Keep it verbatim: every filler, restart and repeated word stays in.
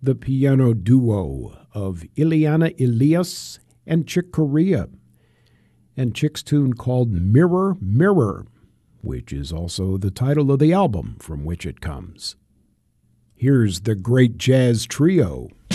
the piano duo of Ileana Elias and Chick Corea, and Chick's tune called Mirror, Mirror, which is also the title of the album from which it comes. Here's the Great Jazz Trio.